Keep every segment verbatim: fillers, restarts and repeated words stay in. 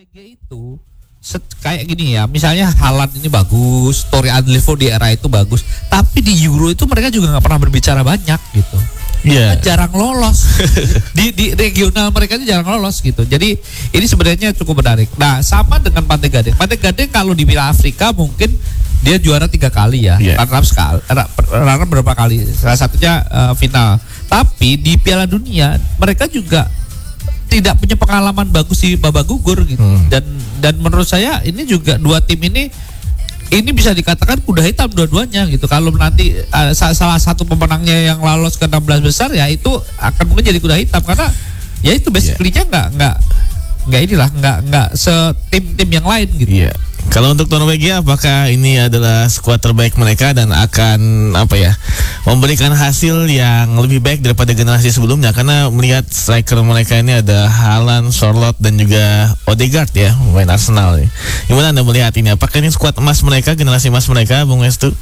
Norwegia itu set, kayak gini ya, misalnya Haaland ini bagus, Tori Adlevo di era itu bagus, tapi di Euro itu mereka juga nggak pernah berbicara banyak gitu. Iya. Mereka jarang lolos di di regional mereka itu jarang lolos gitu. Jadi ini sebenarnya cukup menarik. Nah, sama dengan Pantai Gading. Pantai Gading kalau di Piala Afrika mungkin dia juara tiga kali ya, yeah. runner sekali, runner berapa kali? Salah satunya uh, final. Tapi di Piala Dunia mereka juga tidak punya pengalaman bagus di babak gugur gitu. Hmm. Dan dan menurut saya ini juga dua tim ini ini bisa dikatakan kuda hitam dua-duanya gitu. Kalau nanti uh, salah satu pemenangnya yang lolos ke enam belas besar ya itu akan mungkin jadi kuda hitam karena ya itu basically-nya nggak nggak nggak inilah nggak nggak setim-tim yang lain gitu. Iya. Kalau untuk Norwegia, apakah ini adalah skuad terbaik mereka dan akan apa ya memberikan hasil yang lebih baik daripada generasi sebelumnya? Karena melihat striker mereka ini ada Haaland, Sorloth dan juga Odegaard ya, pemain Arsenal. Gimana Anda melihat ini? Apakah ini skuad emas mereka, generasi emas mereka, Bung Westu?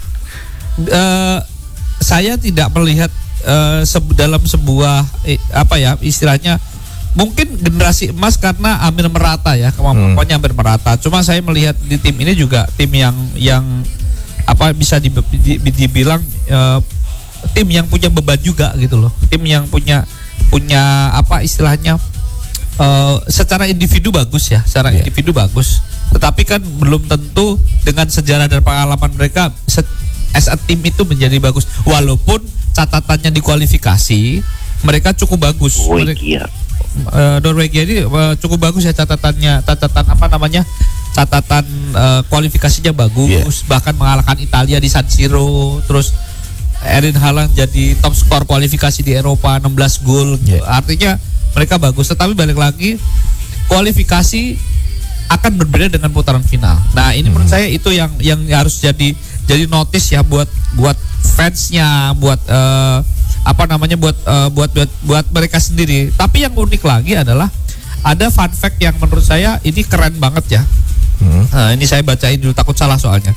Uh, saya tidak melihat uh, se- dalam sebuah eh, apa ya istilahnya. Mungkin generasi emas karena hampir merata ya, kemampuannya hmm. hampir merata. Cuma saya melihat di tim ini juga tim yang yang apa bisa di, di, dibilang uh, tim yang punya beban juga gitu loh. Tim yang punya punya apa istilahnya uh, secara individu bagus ya, secara yeah. individu bagus. Tetapi kan belum tentu dengan sejarah dan pengalaman mereka set, as a team itu menjadi bagus. Walaupun catatannya di kualifikasi mereka cukup bagus. Oh, mereka, iya. Uh, Norwegia ini uh, cukup bagus ya catatannya, catatan apa namanya, catatan uh, kualifikasinya bagus, yeah. bahkan mengalahkan Italia di San Siro, terus Erling Haaland jadi top skor kualifikasi di Eropa enam belas gol, yeah. artinya mereka bagus. Tetapi balik lagi kualifikasi akan berbeda dengan putaran final. Nah ini hmm. menurut saya itu yang yang harus jadi jadi notice ya buat buat fansnya, buat uh, apa namanya buat uh, buat buat buat mereka sendiri. Tapi yang unik lagi adalah ada fun fact yang menurut saya ini keren banget ya. Hmm. Nah, ini saya bacain dulu takut salah soalnya.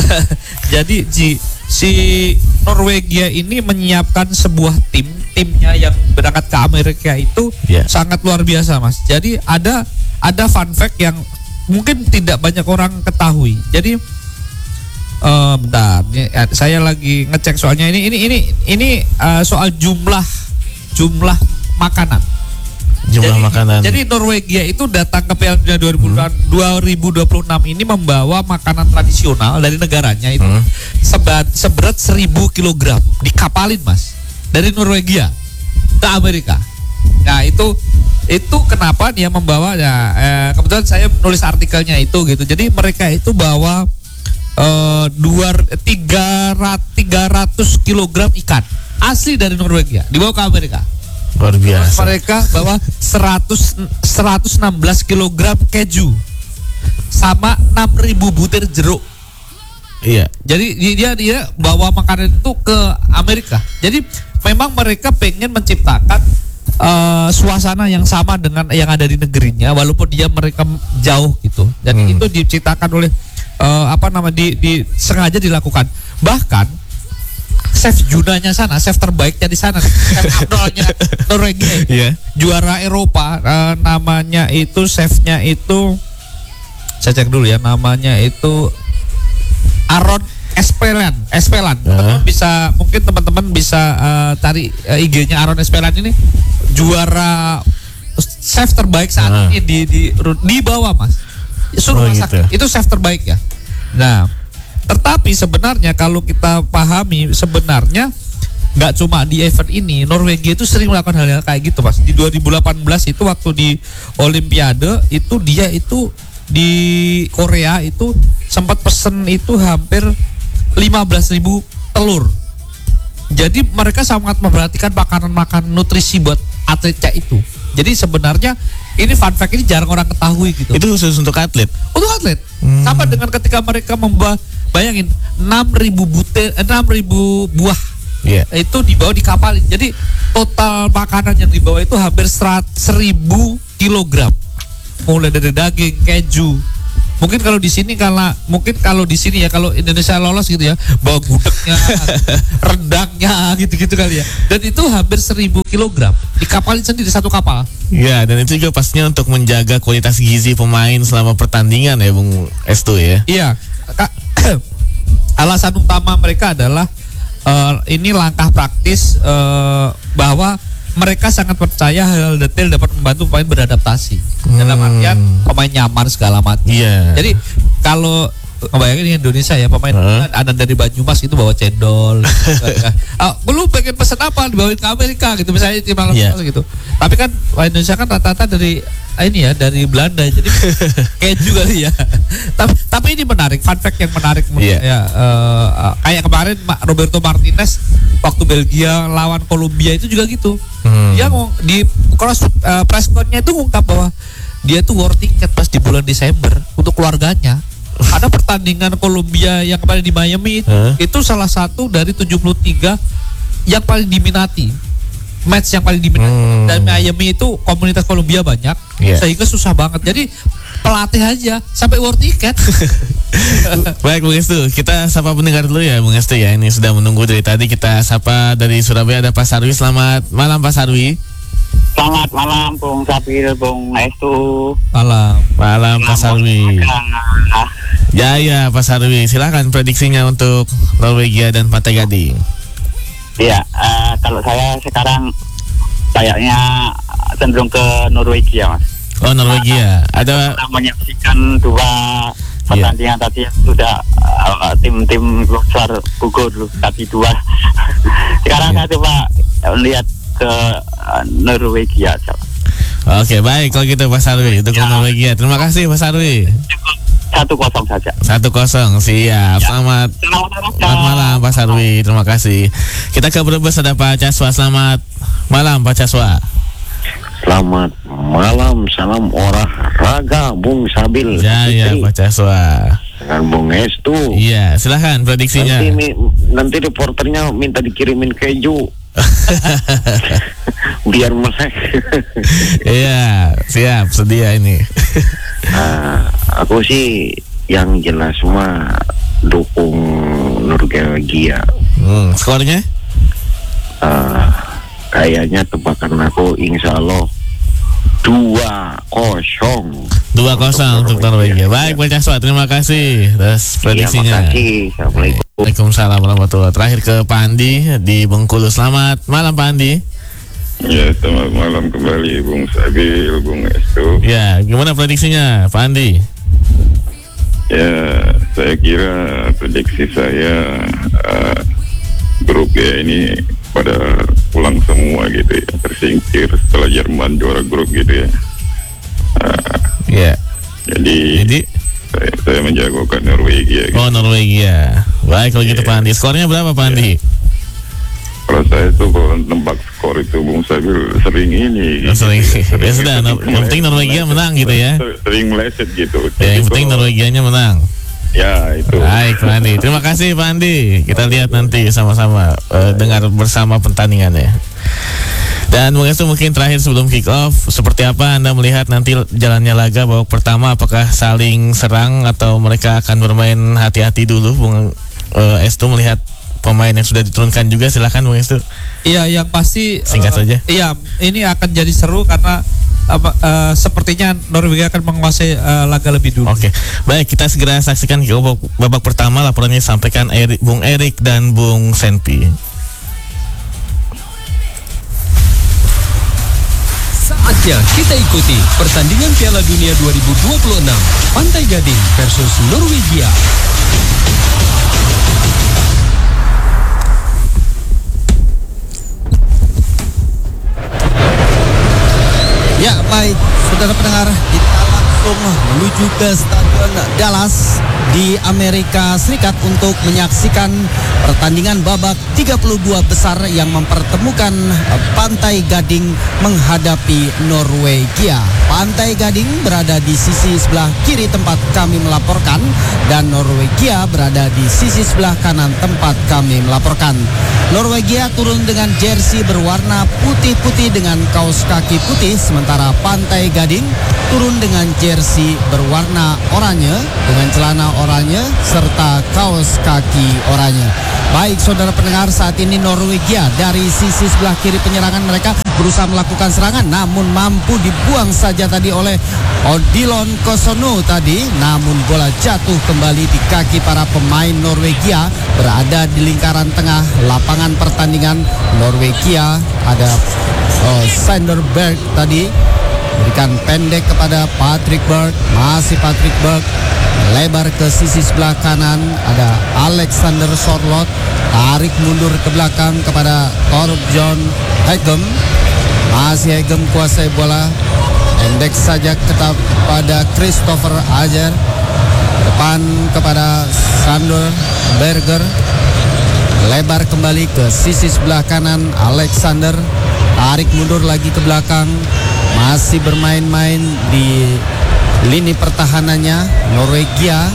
Jadi si si Norwegia ini menyiapkan sebuah tim, timnya yang berangkat ke Amerika itu yeah. sangat luar biasa, Mas. Jadi ada ada fun fact yang mungkin tidak banyak orang ketahui. Jadi Uh, bentar, ini, uh, saya lagi ngecek soalnya ini ini ini ini uh, soal jumlah jumlah makanan. Jumlah jadi, makanan. Jadi Norwegia itu datang ke Piala Dunia dua ribu dua puluh enam ini membawa makanan tradisional dari negaranya itu hmm. sebat, seberat seribu kilogram dikapalin, Mas, dari Norwegia ke Amerika. Nah itu itu kenapa dia membawa ya eh, kebetulan saya nulis artikelnya itu gitu. Jadi mereka itu bawa Uh, dua tiga ratus kilogram ikan asli dari Norwegia dibawa ke Amerika. Luar biasa. Terus mereka bawa seratus, seratus enam belas kilogram keju sama enam ribu butir jeruk. Iya. Jadi dia dia bawa makanan itu ke Amerika. Jadi memang mereka pengen menciptakan uh, suasana yang sama dengan yang ada di negerinya, walaupun dia mereka jauh gitu. Dan hmm. itu diciptakan oleh Uh, apa nama di, di sengaja dilakukan. Bahkan chef Junanya sana, chef terbaiknya di sana, chef Abdolnya Norwegia, yeah. juara Eropa, uh, namanya itu chefnya itu saya cek dulu ya, namanya itu Aron Espeland, Espeland. Uh. Teman-teman bisa mungkin teman-teman bisa uh, cari uh, I G-nya Aron Espeland ini juara chef terbaik saat uh. ini di di di bawah, Mas. Suruh oh, masak, gitu. Itu chef terbaik ya. Nah, tetapi sebenarnya kalau kita pahami sebenarnya nggak cuma di event ini, Norwegia itu sering melakukan hal-hal kayak gitu, Mas. Di dua ribu delapan belas itu waktu di Olimpiade itu dia itu di Korea itu sempat pesen itu hampir lima belas ribu telur. Jadi mereka sangat memperhatikan makanan-makanan nutrisi buat atletnya itu. Jadi sebenarnya ini fun fact ini jarang orang ketahui gitu. Itu khusus untuk atlet. Untuk atlet. Hmm. Sama dengan ketika mereka membawa, bayangin enam ribu butir, enam ribu buah. Yeah. Itu dibawa di kapal. Jadi total makanan yang dibawa itu hampir seribu kilogram. Mulai dari daging, keju, Mungkin kalau di sini karena mungkin kalau di sini ya kalau Indonesia lolos gitu ya, bawa gudegnya, rendangnya gitu-gitu kali ya. Dan itu hampir seribu kilogram dikapalin sendiri satu kapal. Ya, dan itu juga pastinya untuk menjaga kualitas gizi pemain selama pertandingan ya Bung Estu ya. Iya. Kak, alasan utama mereka adalah uh, ini langkah praktis uh, bahwa mereka sangat percaya hal detail dapat membantu pemain beradaptasi. Hmm. Dalam artian pemain nyaman segala macam. Yeah. Jadi kalau bayangin di Indonesia ya pemain huh? ada dari Banyumas itu bawa cendol. Ah, belum pengen pesan apa dibawain ke Amerika gitu misalnya tim malam yeah. gitu. Tapi kan Indonesia kan rata-rata dari ini ya dari Belanda jadi keju kali ya. tapi tapi ini menarik, fun fact yang menarik yeah. ya. Uh, kayak kemarin Roberto Martinez waktu Belgia lawan Kolombia itu juga gitu. Hmm. Dia di cross uh, press con-nya itu ngungkap bahwa dia tuh war ticket pas di bulan Desember untuk keluarganya. Ada pertandingan Kolombia yang kemarin di Miami huh? itu salah satu dari tujuh puluh tiga yang paling diminati. Match yang paling diminati. Hmm. Dan Miami itu komunitas Kolombia banyak yeah. sehingga susah banget. Jadi pelatih aja sampai war ticket. Baik Bung Estu, kita sapa pendengar dulu ya Bung Estu ya. Ini sudah menunggu dari tadi. Kita sapa dari Surabaya ada Pak Sarwi. Selamat malam Pak Sarwi. Selamat malam Bung Sabil, Bung Estu. Malam. Malam Pak Sarwi. Ya ya Pak Sarwi, silakan prediksinya untuk Norwegia dan Pantai Gading. Iya, uh, kalau saya sekarang kayaknya cenderung ke Norwegia, Mas. Oh Norwegia, uh, ada menyaksikan dua pertandingan yeah. tadi yang sudah uh, tim-tim besar gugur tadi dua. Sekarang yeah. saya coba lihat ke uh, Norwegia. Oke baik kalau gitu Pak Sarwi untuk ya. Norwegia. Terima kasih Pak Sarwi. Satu kosong saja. Satu kosong siap. Ya. Selamat. Selamat malam Pak Sarwi. Terima kasih. Kita ke Brebes ada Pak Caswa. Selamat malam Pak Caswa. Selamat malam, salam olahraga Bung Sabil. Ya ya Pak Caswa. Dengan Bung Estu. Iya silahkan prediksinya. Nanti, nanti reporternya minta dikirimin keju. Biar melek. Iya siap sedia ini. Nah, aku sih yang jelas semua dukung Norwegia. Hmm, skornya? Uh, kayaknya tebakan aku insya Allah dua kosong. Dua kosong untuk Norwegia. Baik Pak Caswa, terima kasih atas prediksinya. Terima kasih. Assalamualaikum. Waalaikumsalam warahmatullahi. Terakhir ke Pak Andi di Bengkulu. Selamat malam Pak Andi. Ya, selamat malam kembali Bung Sabil, Bung Estu. Ya, gimana prediksinya Pak Andi? Ya, saya kira prediksi saya uh, grup ya ini pada pulang semua gitu ya, tersingkir setelah Jerman juara grup gitu ya. Uh, ya. Jadi, jadi saya, saya menjagokan Norwegia. Gitu. Oh Norwegia. Baik kalau gitu ya. Pak Andi. Skornya berapa Pak Andi? Ya. Kalau saya tuh kalau nembak skor itu Bung Sabil sering ini gitu. Sering, sering ya sudah, no, yang penting Norwegia menang gitu ya. Sering meleset gitu. Ya, yang penting Norwegianya menang. Ya itu. Baik Pak Andi, terima kasih Pak Andi. Kita lihat nanti sama-sama uh, dengar bersama pertandingannya. Dan Bung Estu mungkin terakhir sebelum kick off, seperti apa Anda melihat nanti jalannya laga babak pertama, apakah saling serang atau mereka akan bermain hati-hati dulu? Bung uh, Estu melihat pemain yang sudah diturunkan juga, silakan Bung Estu. Iya, yang pasti singkat uh, saja. Iya, ini akan jadi seru karena uh, uh, sepertinya Norwegia akan menguasai uh, laga lebih dulu. Oke, baik kita segera saksikan babak, babak pertama. Laporannya disampaikan Erik, Bung Erik dan Bung Senpi. Saatnya kita ikuti pertandingan Piala Dunia dua ribu dua puluh enam Pantai Gading versus Norwegia. Ya baik, saudara pendengar, kita langsung menuju ke Stadion Dallas di Amerika Serikat untuk menyaksikan pertandingan babak tiga puluh dua besar yang mempertemukan Pantai Gading menghadapi Norwegia. Pantai Gading berada di sisi sebelah kiri tempat kami melaporkan dan Norwegia berada di sisi sebelah kanan tempat kami melaporkan. Norwegia turun dengan jersey berwarna putih-putih dengan kaos kaki putih, sementara Pantai Gading turun dengan jersey jersey berwarna oranye dengan celana oranye serta kaos kaki oranye. Baik saudara pendengar, saat ini Norwegia dari sisi sebelah kiri penyerangan mereka berusaha melakukan serangan, namun mampu dibuang saja tadi oleh Odilon Kosono tadi. Namun bola jatuh kembali di kaki para pemain Norwegia. Berada di lingkaran tengah lapangan pertandingan Norwegia ada oh, Sanderberg tadi berikan pendek kepada Patrick Berg. Masih Patrick Berg lebar ke sisi sebelah kanan, ada Alexander Sorloth, tarik mundur ke belakang kepada Torbjørn Hegem. Masih Hegem kuasai bola, pendek saja kepada Christopher Ajer, depan kepada Sander Berger, lebar kembali ke sisi sebelah kanan Alexander, tarik mundur lagi ke belakang, masih bermain-main di lini pertahanannya. Norwegia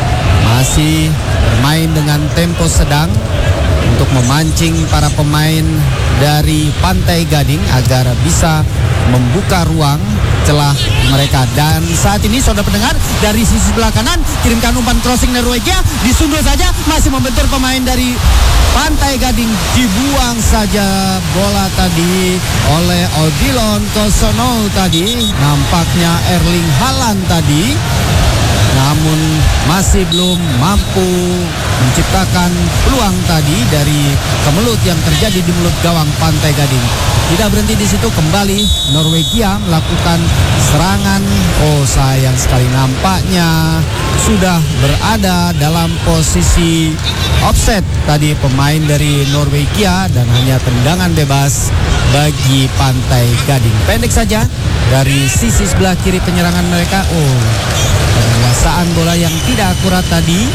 masih bermain dengan tempo sedang untuk memancing para pemain dari Pantai Gading agar bisa membuka ruang celah mereka. Dan saat ini saudara pendengar, dari sisi sebelah kanan kirimkan umpan crossing Norwegia, disundul saja, masih membentur pemain dari Pantai Gading, dibuang saja bola tadi oleh Odilon Kosono tadi. Nampaknya Erling Haaland tadi, namun masih belum mampu menciptakan peluang tadi dari kemelut yang terjadi di mulut gawang Pantai Gading. Tidak berhenti di situ, kembali Norwegia melakukan serangan. Oh sayang sekali, nampaknya sudah berada dalam posisi offset tadi pemain dari Norwegia dan hanya tendangan bebas bagi Pantai Gading. Pendek saja dari sisi sebelah kiri penyerangan mereka. Oh, penguasaan bola yang tidak akurat tadi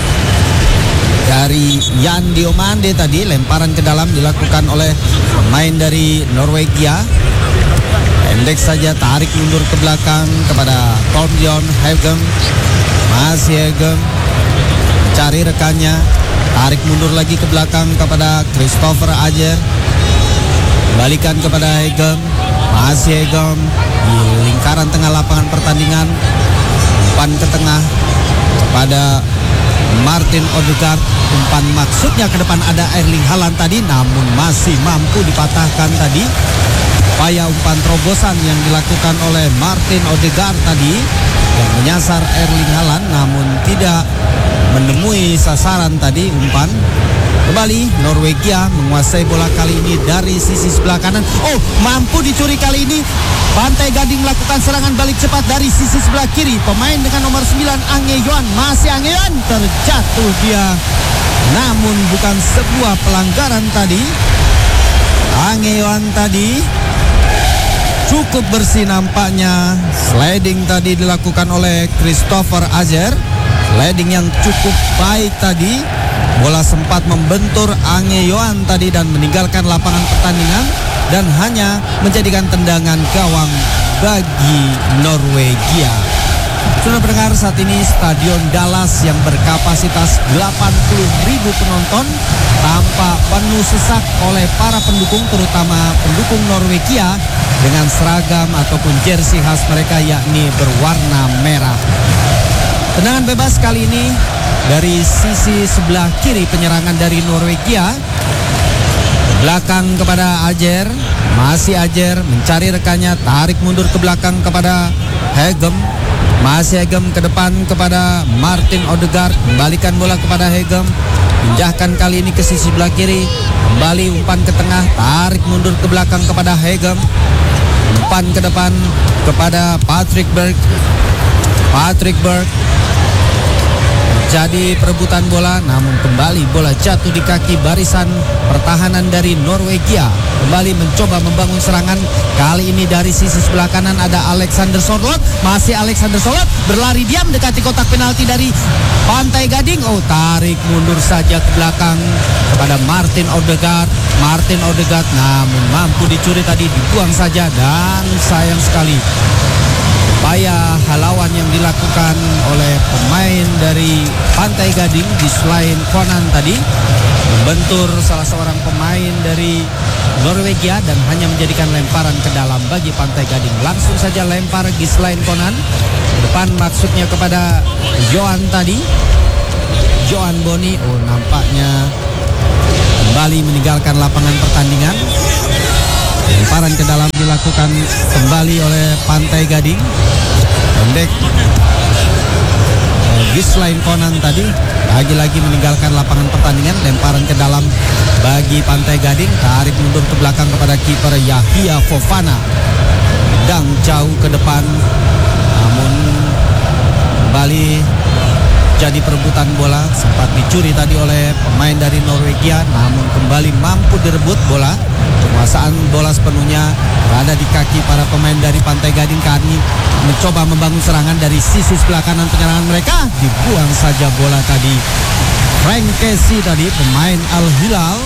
dari Jan Diomande tadi, lemparan ke dalam dilakukan oleh pemain dari Norwegia. Pendek saja, tarik mundur ke belakang kepada Torbjørn Hegem. Masih Hegem cari rekannya, tarik mundur lagi ke belakang kepada Christopher Ajer, balikan kepada Hegem. Masih Hegem di lingkaran tengah lapangan pertandingan, umpan ke tengah kepada Martin Odegaard. Umpan maksudnya ke depan ada Erling Haaland tadi, namun masih mampu dipatahkan tadi. Upaya umpan terobosan yang dilakukan oleh Martin Odegaard tadi yang menyasar Erling Haaland, namun tidak menemui sasaran tadi umpan. Kembali Norwegia menguasai bola kali ini dari sisi sebelah kanan. Oh, mampu dicuri kali ini. Pantai Gading melakukan serangan balik cepat dari sisi sebelah kiri. Pemain dengan nomor sembilan Ange Yohan. Masih Ange Yohan, terjatuh dia. Namun bukan sebuah pelanggaran tadi. Ange Yohan tadi cukup bersih nampaknya. Sliding tadi dilakukan oleh Christopher Ajer. Sliding yang cukup baik tadi. Bola sempat membentur Ange Yohan tadi dan meninggalkan lapangan pertandingan dan hanya menjadikan tendangan gawang bagi Norwegia. Sudah pendengar, saat ini Stadion Dallas yang berkapasitas delapan puluh ribu penonton tampak penuh sesak oleh para pendukung, terutama pendukung Norwegia dengan seragam ataupun jersey khas mereka yakni berwarna merah. Tendangan bebas kali ini dari sisi sebelah kiri penyerangan dari Norwegia. Belakang kepada Ajer. Masih Ajer mencari rekannya, tarik mundur ke belakang kepada Hegem. Masih Hegem ke depan kepada Martin Odegaard. Kembalikan bola kepada Hegem. Pinjahkan kali ini ke sisi sebelah kiri. Kembali umpan ke tengah, tarik mundur ke belakang kepada Hegem. Umpan ke depan kepada Patrick Berg. Patrick Berg jadi perebutan bola, namun kembali bola jatuh di kaki barisan pertahanan dari Norwegia. Kembali mencoba membangun serangan. Kali ini dari sisi sebelah kanan ada Alexander Sorloth. Masih Alexander Sorloth berlari diam mendekati kotak penalti dari Pantai Gading. Oh, tarik mundur saja ke belakang kepada Martin Odegaard. Martin Odegaard namun mampu dicuri tadi, dibuang saja dan sayang sekali upaya halauan yang dilakukan oleh pemain dari Pantai Gading di selain Conan tadi membentur salah seorang pemain dari Norwegia dan hanya menjadikan lemparan ke dalam bagi Pantai Gading. Langsung saja lempar Gislain Conan ke depan maksudnya kepada Joan tadi. Joan Boni, oh nampaknya kembali meninggalkan lapangan pertandingan. Lemparan ke dalam dilakukan kembali oleh Pantai Gading. Pendek Gislain Konan tadi lagi-lagi meninggalkan lapangan pertandingan. Lemparan ke dalam bagi Pantai Gading. Tarik mundur ke belakang kepada kiper Yahya Fofana. Dang jauh ke depan, namun kembali jadi perebutan bola. Sempat dicuri tadi oleh pemain dari Norwegia, namun kembali mampu direbut bola. Penguasaan bola sepenuhnya berada di kaki para pemain dari Pantai Gading. Kami mencoba membangun serangan dari sisi sebelah kanan penyerangan mereka. Dibuang saja bola tadi. Frank Casey tadi, pemain Al Hilal,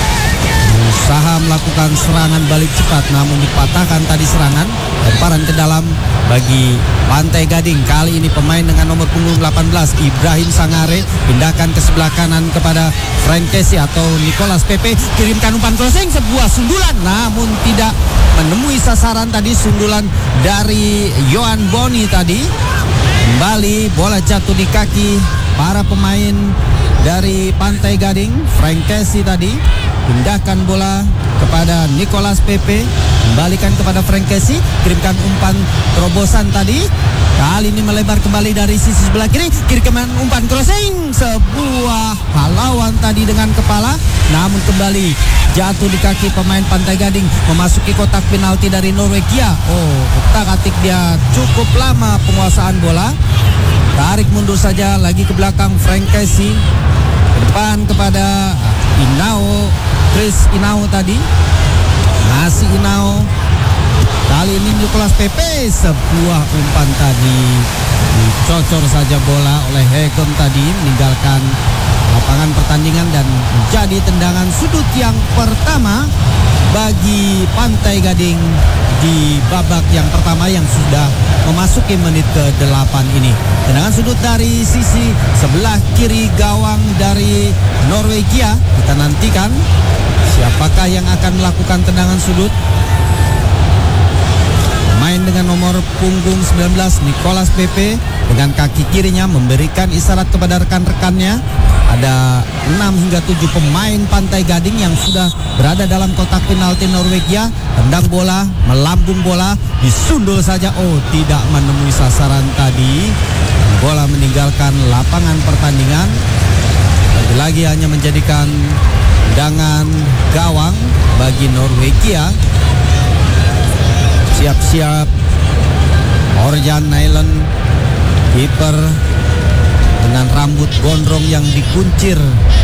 berusaha melakukan serangan balik cepat, namun dipatahkan tadi serangan. Lemparan ke dalam bagi Pantai Gading. Kali ini pemain dengan nomor punggung delapan belas Ibrahim Sangare pindahkan ke sebelah kanan kepada Frank Casey atau Nicolas Pepe. Kirimkan umpan crossing, sebuah sundulan namun tidak menemui sasaran tadi. Sundulan dari Joan Boni tadi. Kembali bola jatuh di kaki para pemain dari Pantai Gading. Frank Casey tadi pindahkan bola kepada Nicolas Pepe, kembalikan kepada Frank Casey, kirimkan umpan terobosan tadi. Kali ini melebar kembali dari sisi sebelah kiri, kirimkan umpan crossing, sebuah halauan tadi dengan kepala, namun kembali jatuh di kaki pemain Pantai Gading. Memasuki kotak penalti dari Norwegia. Oh, otak-atik dia cukup lama penguasaan bola. Tarik mundur saja lagi ke belakang Frank Casey. Ke depan kepada Inao, Chris Inao tadi. Masih Inao. Kali ini Nicolas Pepe, sebuah umpan tadi dicocor saja bola oleh Hegem tadi, meninggalkan lapangan pertandingan dan menjadi tendangan sudut yang pertama bagi Pantai Gading di babak yang pertama yang sudah memasuki menit ke delapan ini. Tendangan sudut dari sisi sebelah kiri gawang dari Norwegia. Kita nantikan siapakah yang akan melakukan tendangan sudut. Main dengan nomor punggung sembilan belas Nicolas Pepe dengan kaki kirinya memberikan isyarat kepada rekan-rekannya. Ada enam hingga tujuh pemain Pantai Gading yang sudah berada dalam kotak penalti Norwegia. Tendang bola, melambung bola, disundul saja. Oh, tidak menemui sasaran tadi. Bola meninggalkan lapangan pertandingan. Lagi-lagi hanya menjadikan tendangan gawang bagi Norwegia. Siap-siap Orjan Nyland, kiper dengan rambut gondrong yang dikuncir,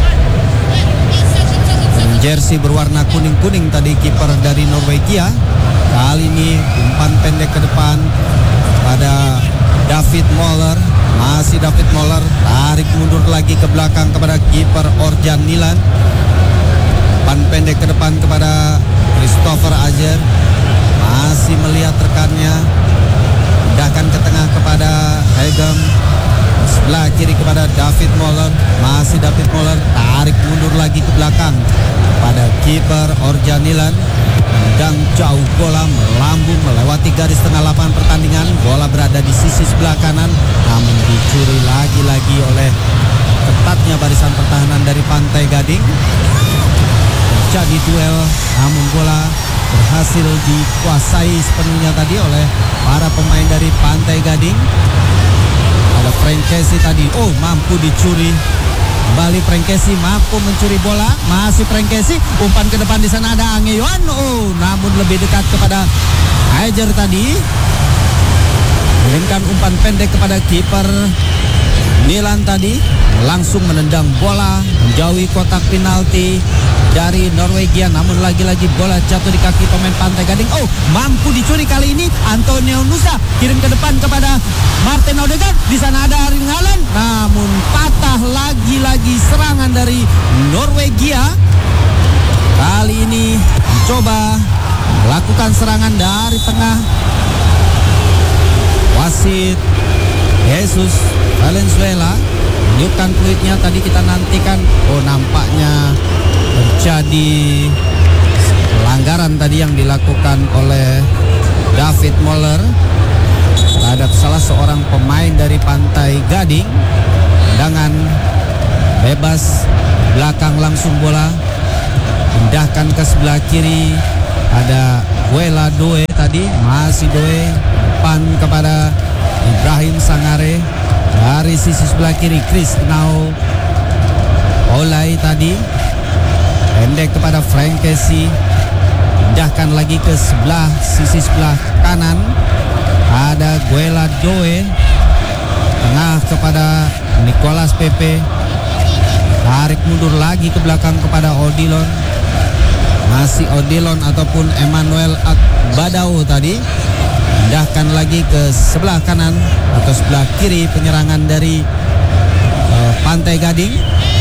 dengan jersey berwarna kuning-kuning tadi kiper dari Norwegia. Kali ini umpan pendek ke depan pada David Moller. Masih David Moller, tarik mundur lagi ke belakang kepada kiper Orjan Nyland. Umpan pendek ke depan kepada Christopher Ajer. Masih melihat rekannya, pindahkan ke tengah kepada Hegem. Sebelah kiri kepada David Moller. Masih David Moller, tarik mundur lagi ke belakang pada kiper Orjan Nyland. Tendang jauh, bola melambung melewati garis tengah lapangan pertandingan. Bola berada di sisi sebelah kanan, namun dicuri lagi-lagi oleh ketatnya barisan pertahanan dari Pantai Gading. Jadi duel, namun bola berhasil dikuasai sepenuhnya tadi oleh para pemain dari Pantai Gading. Ada Frank Casey tadi, oh mampu dicuri. Kembali Frank Casey mampu mencuri bola. Masih Frank Casey, umpan ke depan, di sana ada Ange Yohan. Oh, namun lebih dekat kepada Ajer tadi. Kirimkan umpan pendek kepada kiper Nyland tadi, langsung menendang bola menjauhi kotak penalti dari Norwegia. Namun lagi-lagi bola jatuh di kaki pemain Pantai Gading. Oh, mampu dicuri kali ini Antonio Nusa. Kirim ke depan kepada Martin Odegaard. Di sana ada Erling Haaland. Namun patah lagi-lagi serangan dari Norwegia. Kali ini mencoba melakukan serangan dari tengah. Wasit Jesus Valenzuela menunjukkan fluidnya tadi, kita nantikan. Oh, nampaknya terjadi pelanggaran tadi yang dilakukan oleh David Moller terhadap salah seorang seorang pemain dari Pantai Gading. Tendangan bebas belakang, langsung bola pindahkan ke sebelah kiri. Ada Wela Doe tadi, masih Doe, pan kepada Ibrahim Sangare. Dari sisi sebelah kiri Chris Nau Olay tadi, pendek kepada Frank Casey. Pindahkan lagi ke sebelah sisi sebelah kanan. Ada Guela Doe, tengah kepada Nicolas Pepe. Tarik mundur lagi ke belakang kepada Odilon. Masih Odilon ataupun Emmanuel Badao tadi. Pindahkan lagi ke sebelah kanan atau sebelah kiri penyerangan dari uh, Pantai Gading.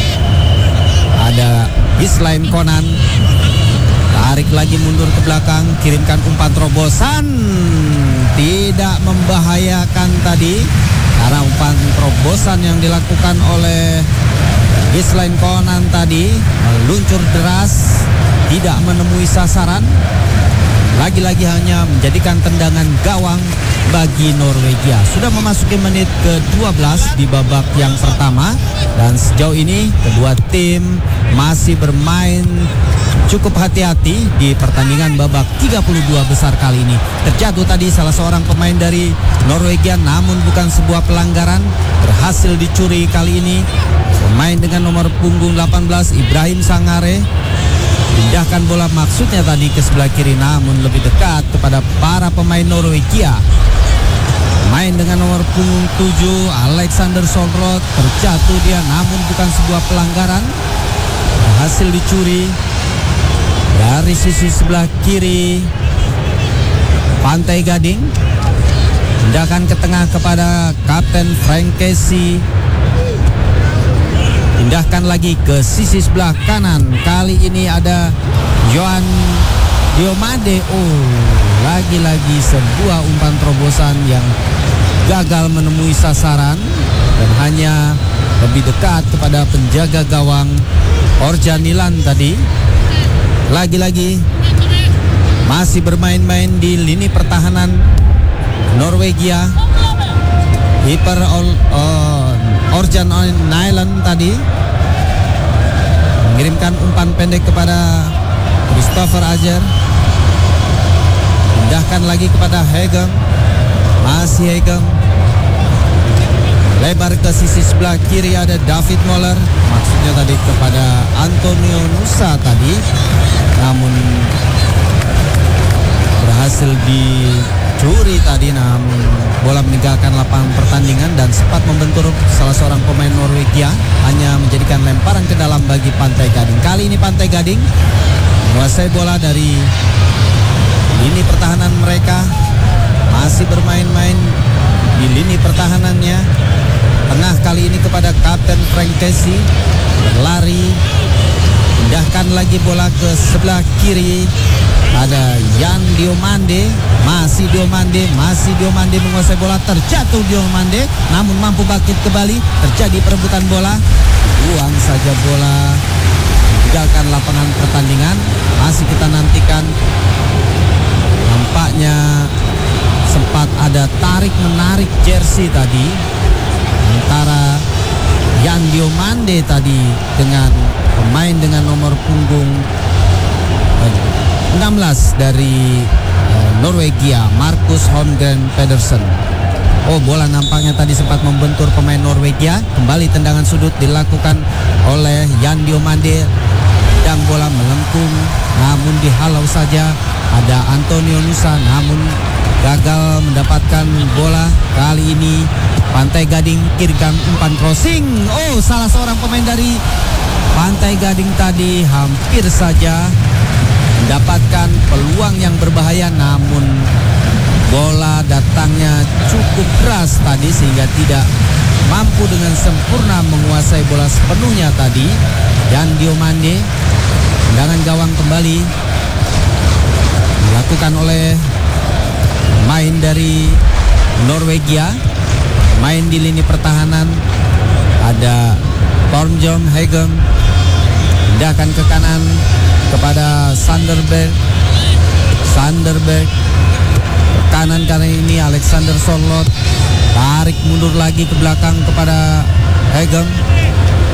Ada Gislain Konan. Tarik lagi mundur ke belakang, kirimkan umpan terobosan. Tidak membahayakan tadi karena umpan terobosan yang dilakukan oleh Gislain Konan tadi meluncur deras, tidak menemui sasaran. Lagi-lagi hanya menjadikan tendangan gawang bagi Norwegia. Sudah memasuki menit ke dua belas di babak yang pertama. Dan sejauh ini kedua tim masih bermain cukup hati-hati di pertandingan babak tiga puluh dua besar kali ini. Terjatuh tadi salah seorang pemain dari Norwegia, namun bukan sebuah pelanggaran. Berhasil dicuri kali ini pemain dengan nomor punggung delapan belas Ibrahim Sangare. Pindahkan bola maksudnya tadi ke sebelah kiri, namun lebih dekat kepada para pemain Norwegia. Main dengan nomor punggung tujuh Alexander Solroth, terjatuh dia namun bukan sebuah pelanggaran. Berhasil dicuri dari sisi sebelah kiri Pantai Gading. Pindahkan ke tengah kepada Kapten Frank Casey. Pindahkan lagi ke sisi sebelah kanan. Kali ini ada Johan Diomande. Oh, lagi-lagi sebuah umpan terobosan yang gagal menemui sasaran dan hanya lebih dekat kepada penjaga gawang Orjanilan tadi. Lagi-lagi masih bermain-main di lini pertahanan Norwegia. Kiper uh, Orjan Nyland tadi mengirimkan umpan pendek kepada Christopher Ajer. Pindahkan lagi kepada Hegem. Masih Hegem. Lebar ke sisi sebelah kiri ada David Moller. Maksudnya tadi kepada Antonio Nusa tadi, namun berhasil dicuri tadi, namun bola meninggalkan lapangan pertandingan dan sempat membentur salah seorang pemain Norwegia, hanya menjadikan lemparan ke dalam bagi Pantai Gading. Kali ini Pantai Gading menguasai bola dari lini pertahanan mereka, masih bermain-main di lini pertahanannya. Tengah kali ini kepada Kapten Frank Casey, berlari, pindahkan lagi bola ke sebelah kiri. Ada Jan Diomande, masih Diomande, masih Diomande menguasai bola, terjatuh Diomande, namun mampu bangkit kembali. Terjadi perebutan bola, buang saja bola, meninggalkan lapangan pertandingan. Masih kita nantikan, nampaknya sempat ada tarik menarik jersey tadi antara Jan Diomande tadi dengan pemain dengan nomor punggung enam belas dari uh, Norwegia, Markus Holmgren Pedersen. Oh, bola nampaknya tadi sempat membentur pemain Norwegia. Kembali tendangan sudut dilakukan oleh Jan Diomande. Dan bola melengkung, namun dihalau saja. Ada Antonio Nusa, namun gagal mendapatkan bola. Kali ini Pantai Gading kirimkan umpan crossing. Oh, salah seorang pemain dari Pantai Gading tadi hampir saja mendapatkan peluang yang berbahaya, namun bola datangnya cukup keras tadi sehingga tidak mampu dengan sempurna menguasai bola sepenuhnya tadi. Dan Diomande, tendangan gawang kembali dilakukan oleh main dari Norwegia. Main di lini pertahanan ada Tornjom Hegem. Pindahkan ke kanan kepada Sanderberg. Sanderberg kanan kanan ini Alexander Sorloth, tarik mundur lagi ke belakang kepada Hegem.